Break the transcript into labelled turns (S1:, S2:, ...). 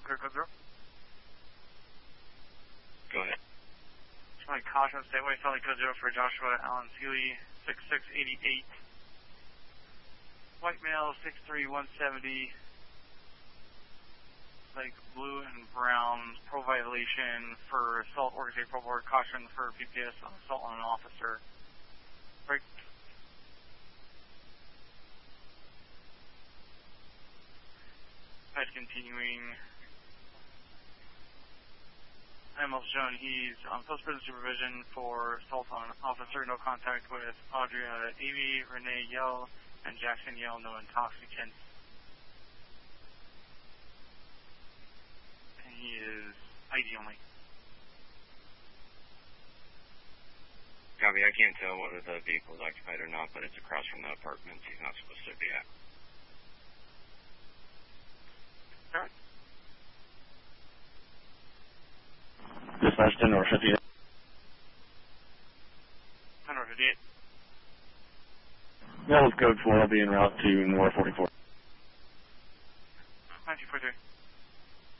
S1: Clear code 0.
S2: Go ahead.
S1: Charlie caution, stay away, Charlie code 0 for Joshua Allen Seeley, 6688. White male, 6'3", 170. Like blue and brown, pro violation for assault, organized pro board, caution for PPS on assault on an officer. Break. Continuing. Animals shown, he's on post-prison supervision for assault on an officer, no contact with Audrey Avey, Renee Yell, and Jackson Yell, no intoxicants. And he is ID only.
S2: Copy, I can't tell whether the vehicle is occupied or not, but it's across from the apartments he's not supposed to be at.
S1: Alright.
S3: Dispatch 10 over 58.
S1: 10 over 58.
S3: Yeah, with code 4, I'll be en route to North 44.
S1: 1943.